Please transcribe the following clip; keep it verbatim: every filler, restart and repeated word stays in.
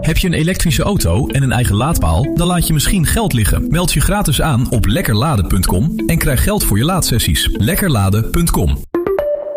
Heb je een elektrische auto en een eigen laadpaal? Dan laat je misschien geld liggen. Meld je gratis aan op lekkerladen punt com en krijg geld voor je laadsessies. lekkerladen punt com